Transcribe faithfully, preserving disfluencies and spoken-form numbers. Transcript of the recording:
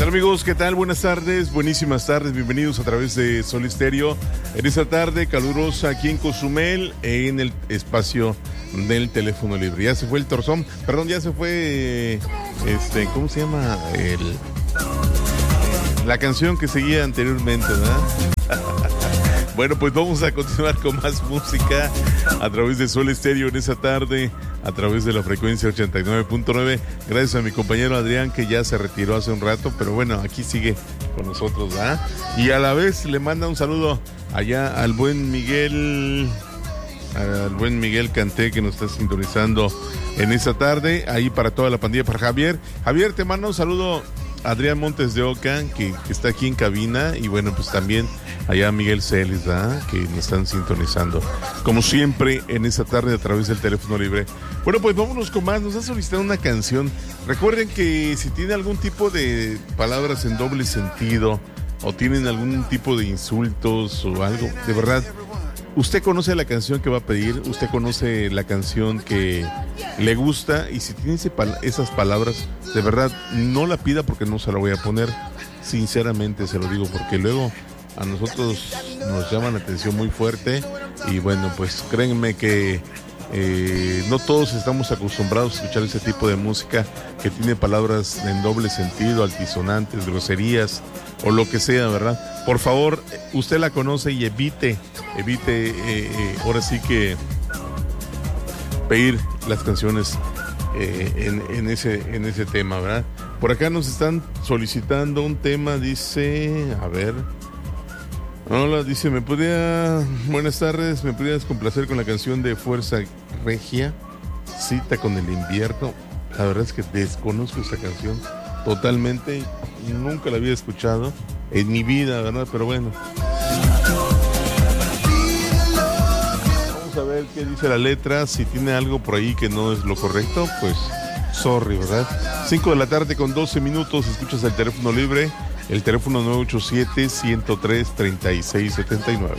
tal, amigos? ¿Qué tal? Buenas tardes, buenísimas tardes, bienvenidos a través de Sol Estéreo en esta tarde calurosa aquí en Cozumel, en el espacio del teléfono libre. Ya se fue el Torzón, perdón, ya se fue, este, ¿cómo se llama? El, la canción que seguía anteriormente, ¿verdad? Bueno, pues vamos a continuar con más música a través de Sol Estéreo en esa tarde, a través de la frecuencia ochenta y nueve punto nueve. Gracias a mi compañero Adrián, que ya se retiró hace un rato, pero bueno, aquí sigue con nosotros, ¿verdad? Y a la vez le manda un saludo allá al buen Miguel, al buen Miguel Canté, que nos está sintonizando en esa tarde, ahí para toda la pandilla, para Javier. Javier, te manda un saludo Adrián Montes de Oca, que, que está aquí en cabina, y bueno, pues también allá Miguel Celis, ¿verdad? Que nos están sintonizando, como siempre, en esta tarde a través del teléfono libre. Bueno, pues vámonos con más. Nos ha solicitado una canción. Recuerden que si tiene algún tipo de palabras en doble sentido, o tienen algún tipo de insultos o algo, de verdad, usted conoce la canción que va a pedir, usted conoce la canción que le gusta, y si tiene ese, esas palabras, de verdad, no la pida porque no se la voy a poner. Sinceramente se lo digo, porque luego a nosotros nos llaman la atención muy fuerte, y bueno, pues créanme que eh, no todos estamos acostumbrados a escuchar ese tipo de música que tiene palabras en doble sentido, altisonantes, groserías o lo que sea, ¿verdad? Por favor, usted la conoce y evite, evite, eh, eh, ahora sí que pedir las canciones eh, en, en, ese, en ese tema, ¿verdad? Por acá nos están solicitando un tema, dice, a ver... Hola, dice, ¿me podría... Buenas tardes, ¿me podrías complacer con la canción de Fuerza Regia, Cita con el Invierno? La verdad es que desconozco esa canción totalmente, nunca la había escuchado en mi vida, ¿verdad? Pero bueno. Vamos a ver qué dice la letra, si tiene algo por ahí que no es lo correcto, pues sorry, ¿verdad? cinco de la tarde con doce minutos, escuchas el teléfono libre. El teléfono nueve ocho siete, uno cero tres, tres seis siete nueve.